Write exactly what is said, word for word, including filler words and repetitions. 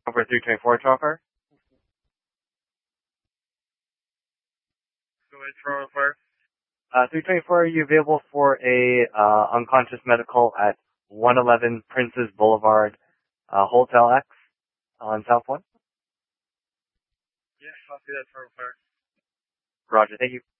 Over three twenty-four, Chalker. Go ahead, Toronto Fire. Uh, three twenty-four, are you available for a uh, unconscious medical at one eleven Princess Boulevard, uh, Hotel X on South one? Yeah, I'll see that, Toronto Fire. Roger, thank you.